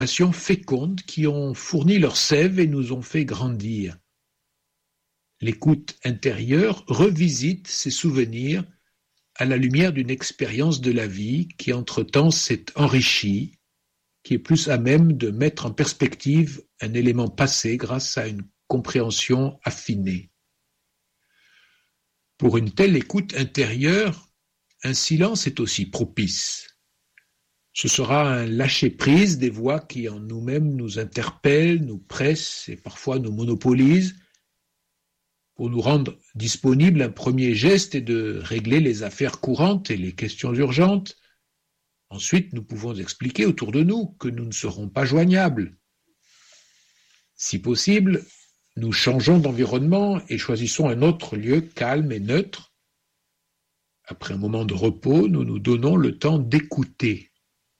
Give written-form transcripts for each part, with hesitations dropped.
fécondes qui ont fourni leur sève et nous ont fait grandir. L'écoute intérieure revisite ces souvenirs à la lumière d'une expérience de la vie qui entre-temps s'est enrichie, qui est plus à même de mettre en perspective un élément passé grâce à une compréhension affinée. Pour une telle écoute intérieure, un silence est aussi propice. Ce sera un lâcher-prise des voix qui en nous-mêmes nous interpellent, nous pressent et parfois nous monopolisent. Pour nous rendre disponibles, un premier geste est de régler les affaires courantes et les questions urgentes. Ensuite, nous pouvons expliquer autour de nous que nous ne serons pas joignables. Si possible, nous changeons d'environnement et choisissons un autre lieu calme et neutre. Après un moment de repos, nous nous donnons le temps d'écouter.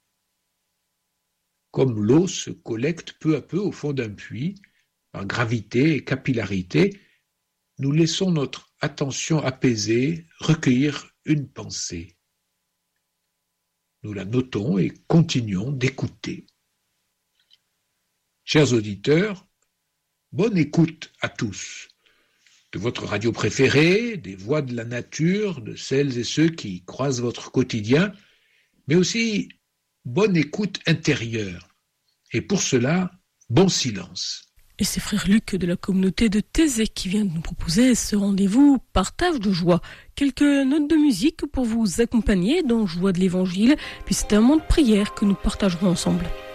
Comme l'eau se collecte peu à peu au fond d'un puits, par gravité et capillarité, nous laissons notre attention apaisée recueillir une pensée. Nous la notons et continuons d'écouter. Chers auditeurs, bonne écoute à tous. De votre radio préférée, des voix de la nature, de celles et ceux qui croisent votre quotidien, mais aussi bonne écoute intérieure. Et pour cela, bon silence. Et c'est frère Luc de la communauté de Thésée qui vient de nous proposer ce rendez-vous partage de joie. Quelques notes de musique pour vous accompagner dans Joie de l'Évangile, puis c'est un moment de prière que nous partagerons ensemble.